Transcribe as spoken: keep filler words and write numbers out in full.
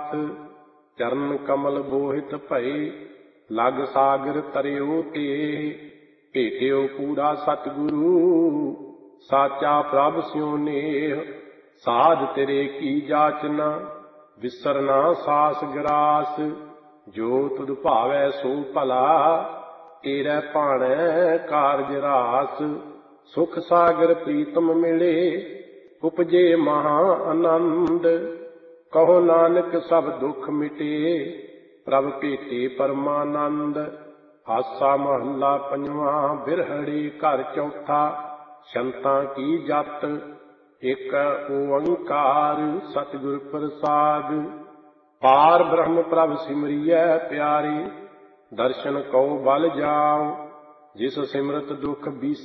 ਹਾਥ। ਚਰਨ ਕਮਲ ਬੋਹਿਤ ਭਏ, ਲਗ ਸਾਗਰ ਤਰਿਓ ਤੇ। ਭੇਟਿਓ ਕੂੜਾ ਸਤਿਗੁਰੂ, ਸਾਚਾ ਪ੍ਰਭ ਸਿਉ ਨੇਹ। ਸਾਧ ਤੇਰੇ ਕੀ ਜਾਚਨਾ, ਵਿਸਰਨਾ ਸਾਸ ਗਰਾਸ। ਜੋ ਤੁਧ ਭਾਵੈ ਸੋ ਭਲਾ, ਤੇਰੇ ਭਾਣੈ ਕਾਰਜ ਰਾਸ। ਸੁਖ ਸਾਗਰ ਪ੍ਰੀਤਮ ਮਿਲੇ, ਉਪਜੇ ਮਹਾ ਆਨੰਦ। ਕਹੋ ਨਾਨਕ ਸਭ ਦੁਖ ਮਿਟੇ, ਪ੍ਰਭ ਭੇਟੇ ਪਰਮਾਨੰਦ। ਆਸਾ ਮਹੱਲਾ ਪੰਜਵਾਂ। ਬਿਰਹੜੇ ਘਰ ਚੌਥਾ, ਸ਼ੰਤਾਂ ਕੀ ਜਤ। ਏਕ ਓੰਕਾਰ ਸਤਿਗੁਰ ਪ੍ਰਸਾਦ। ਪਾਰ ਬ੍ਰਹਮ ਪ੍ਰਭ ਸਿਮਰਿਐ ਪਿਆਰੇ, ਦਰਸ਼ਨ ਕਉ ਬਲ ਜਾਉ। ਜਿਸ ਸਿਮਰਤ ਦੁਖ ਬੀਸੈ